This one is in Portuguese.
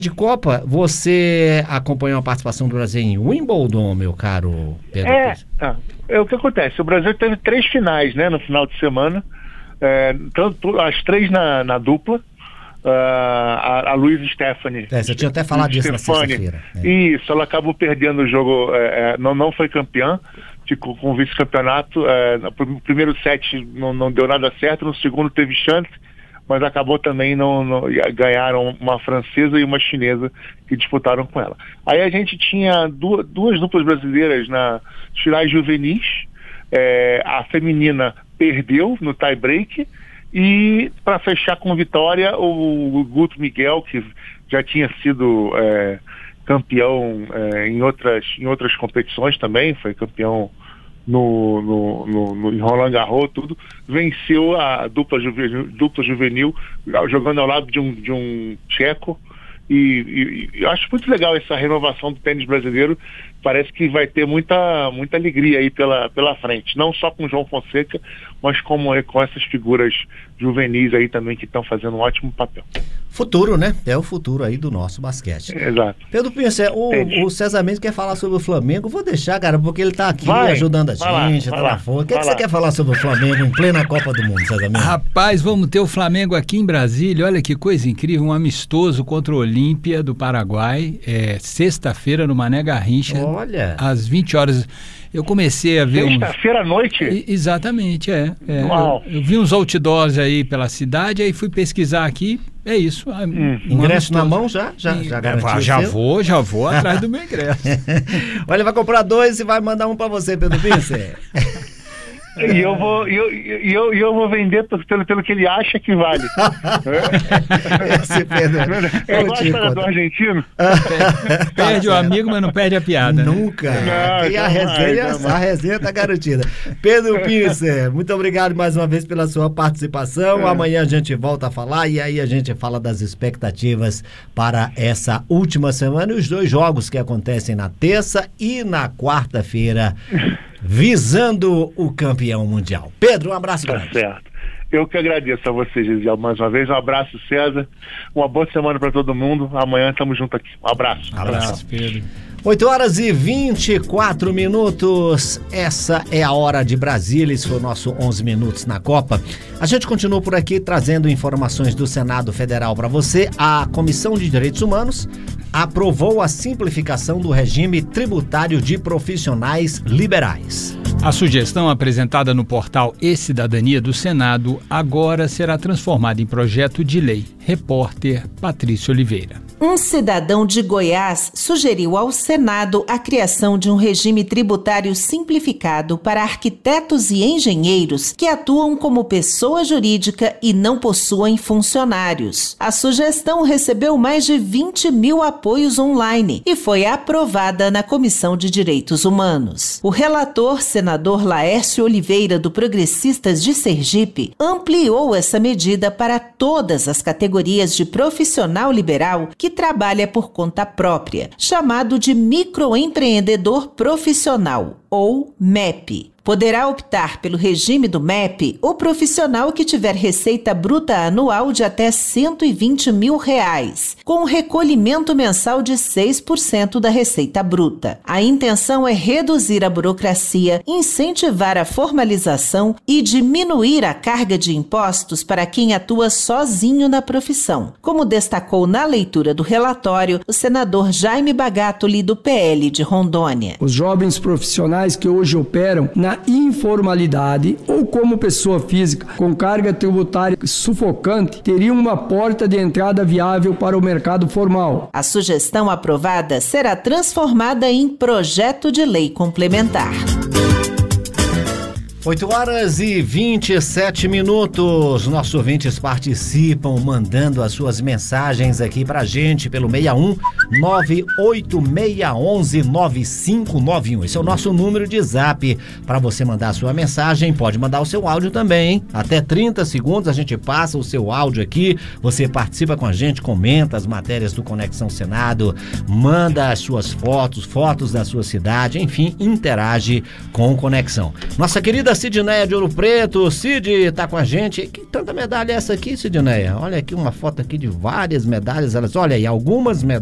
De Copa, você acompanhou a participação do Brasil em Wimbledon, meu caro Pedro? O que acontece? O Brasil teve 3 finais, né, no final de semana, as 3 na dupla. A Luiz Stephanie. Você tinha até falado disso na sexta-feira. Isso, ela acabou perdendo o jogo, não foi campeã, ficou com o vice-campeonato. No primeiro set não deu nada certo, no segundo teve chance, mas acabou também ganharam uma francesa e uma chinesa que disputaram com ela. Aí a gente tinha duas duplas brasileiras nas finais juvenis. A feminina perdeu no tie-break. E para fechar com vitória, o Guto Miguel, que já tinha sido campeão em outras competições também, foi campeão no Roland Garros, tudo, venceu a dupla juvenil jogando ao lado de um tcheco. E eu acho muito legal essa renovação do tênis brasileiro. Parece que vai ter muita alegria aí pela frente, não só com o João Fonseca, mas com essas figuras juvenis aí também que estão fazendo um ótimo papel. Futuro, né? É o futuro aí do nosso basquete. Exato. Pedro Pincer, o César Mendes quer falar sobre o Flamengo. Vou deixar, cara, porque ele tá aqui ajudando a gente, tá lá fora. O que você quer falar sobre o Flamengo em plena Copa do Mundo, César Mendes? Rapaz, vamos ter o Flamengo aqui em Brasília. Olha que coisa incrível, um amistoso contra o Olímpia do Paraguai, sexta-feira no Mané Garrincha. Olha. Às 20 horas. Eu comecei a ver sexta-feira à noite? Exatamente, eu vi uns outdoors aí pela cidade, aí fui pesquisar aqui, é isso. Ingresso na mão já garantiu? Já vou atrás do meu ingresso. Olha, ele vai comprar 2 e vai mandar um pra você, Pedro Pincer. E eu vou vender pelo que ele acha que vale. Esse Pedro. Eu gosto do argentino. Perde o amigo, mas não perde a piada. Nunca. Não, e a resenha tá garantida. Pedro Pincer, muito obrigado mais uma vez pela sua participação. Amanhã a gente volta a falar e aí a gente fala das expectativas para essa última semana e os 2 jogos que acontecem na terça e na quarta-feira, visando o campeão mundial. Pedro, um abraço grande. Tá certo. Eu que agradeço a você, Gisele, mais uma vez. Um abraço, César. Uma boa semana para todo mundo. Amanhã estamos juntos aqui. Um abraço. Abraço, Pedro. 8h24. Essa é a hora de Brasília. Esse foi o nosso 11 Minutos na Copa. A gente continua por aqui trazendo informações do Senado Federal para você. A Comissão de Direitos Humanos aprovou a simplificação do regime tributário de profissionais liberais. A sugestão apresentada no portal E-Cidadania do Senado agora será transformada em projeto de lei. Repórter Patrícia Oliveira. Um cidadão de Goiás sugeriu ao Senado a criação de um regime tributário simplificado para arquitetos e engenheiros que atuam como pessoa jurídica e não possuem funcionários. A sugestão recebeu mais de 20 mil apoios online e foi aprovada na Comissão de Direitos Humanos. O relator, senador Laércio Oliveira, do Progressistas de Sergipe, ampliou essa medida para todas as categorias de profissional liberal que trabalha por conta própria, chamado de microempreendedor profissional, ou MEP. Poderá optar pelo regime do MEP o profissional que tiver receita bruta anual de até R$120 mil, com recolhimento mensal de 6% da receita bruta. A intenção é reduzir a burocracia, incentivar a formalização e diminuir a carga de impostos para quem atua sozinho na profissão, como destacou na leitura do relatório o senador Jaime Bagatoli, do PL de Rondônia. Os jovens profissionais que hoje operam na informalidade ou como pessoa física com carga tributária sufocante teriam uma porta de entrada viável para o mercado formal. A sugestão aprovada será transformada em projeto de lei complementar. 8h27. Nossos ouvintes participam mandando as suas mensagens aqui pra gente pelo 61 98611 9591. Esse é o nosso número de zap para você mandar a sua mensagem. Pode mandar o seu áudio também, hein? Até 30 segundos a gente passa o seu áudio aqui. Você participa com a gente, comenta as matérias do Conexão Senado, manda as suas fotos da sua cidade, enfim, interage com o Conexão. Nossa querida querida Sidneia de Ouro Preto. Cid tá com a gente. Que tanta medalha é essa aqui, Sidneia? Olha aqui uma foto aqui de várias medalhas. Olha aí, algumas medalhas